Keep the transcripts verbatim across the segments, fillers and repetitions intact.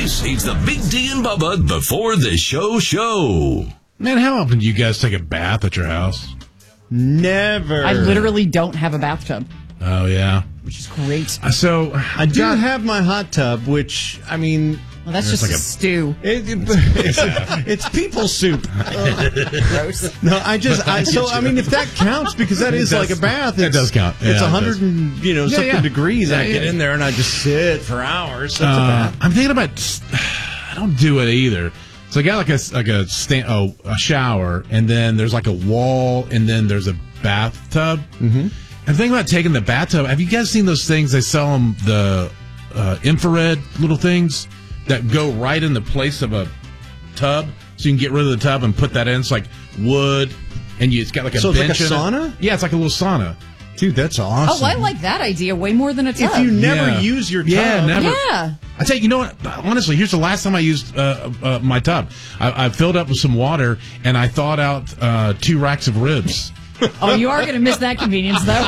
This is the Big D and Bubba Before the Show show. Man, how often do you guys take a bath at your house? Never. I literally don't have a bathtub, Oh, yeah. which is great. Uh, So, I do have my hot tub, which, I mean... Well, that's There's just like a a- stew. It, it, it's, it's people soup. Gross. No, I just I so I mean if that counts because that is does- like a bath. that It's, does count. Yeah, it's it a hundred does. and you know Yeah, something yeah. degrees. Yeah, I get yeah. in there and I just sit for hours. That's a Uh, bath. I'm thinking about. I don't do it either. So I got like a like a stand, oh, a shower, and then there's like a wall, and then there's a bathtub. Mm-hmm. I'm thinking about taking the bathtub. Have you guys seen those things? They sell them the uh, infrared little things that go right in the place of a tub, so you can get rid of the tub and put that in. It's like wood, and you, it's got like a So it's like bench a in it. sauna? Yeah, it's like a little sauna. Dude, that's awesome. Oh, I like that idea way more than a tub. If you never Yeah. use your tub, Yeah, never. Yeah. I tell you, you know what? Honestly, here's the last time I used uh, uh, my tub. I, I filled up with some water and I thawed out uh, two racks of ribs. Oh, you are going to miss that convenience, though.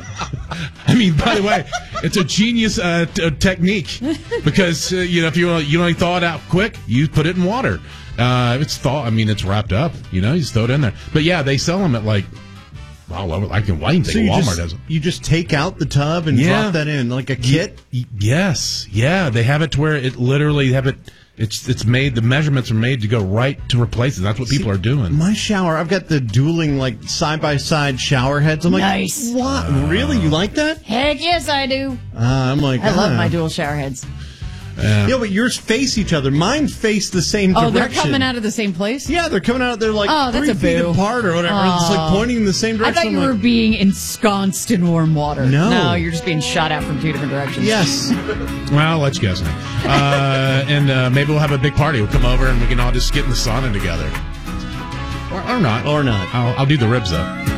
I mean, by the way, it's a genius uh, t- uh, technique because uh, you know if you want you want to thaw it out quick, you put it in water. Uh, it's thaw. I mean, it's wrapped up. You know, you just throw it in there. But yeah, they sell them at like. Wow, I can why you So think you Walmart just, does it? you just take out the tub and Yeah. drop that in like a kit. Y- Yes, yeah, they have it to where it literally have it. It's it's made. The measurements are made to go right to replace it. That's what people are doing. My shower, I've got the dueling like side by side shower heads. I'm like, Nice. What? really? You like that? Heck yes, I do. Uh, I'm like, I love ah. my dual shower heads. Yeah, but yours face each other. Mine face the same Oh, direction. they're coming out of the same place? Yeah, they're coming out. They're like Oh, that's three a feet boo. apart or whatever. It's like pointing in the same I direction. thought you I'm were like, being ensconced in warm water. No. No, you're just being shot at from two different directions. yes. Well, I'll let you guys know. Uh, and uh, maybe we'll have a big party. We'll come over and we can all just get in the sauna together. Or, or not. Or not. I'll, I'll do the ribs, though.